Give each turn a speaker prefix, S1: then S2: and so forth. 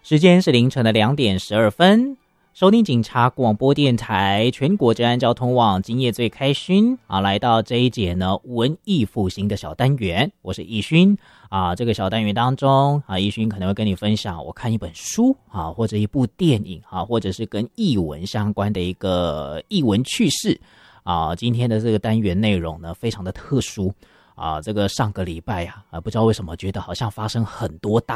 S1: 时间是凌晨的2:12，收听警察广播电台全国治安交通网，今夜最开心啊！来到这一节呢文艺复兴的小单元，我是奕勋啊。这个小单元当中啊，奕勋可能会跟你分享我看一本书啊，或者一部电影啊，或者是跟艺文相关的一个艺文趣事啊。今天的这个单元内容呢，非常的特殊啊。这个上个礼拜啊，不知道为什么觉得好像发生很多大